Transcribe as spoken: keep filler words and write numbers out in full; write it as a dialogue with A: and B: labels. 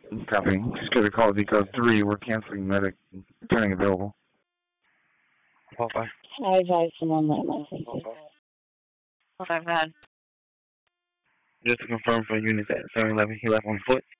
A: Copy. Schedule call Deco three. We're canceling medic. Turning available.
B: Call five.
C: I advise someone that my
D: Call five, go ahead.
B: Just to confirm for units at seven eleven, he left on foot.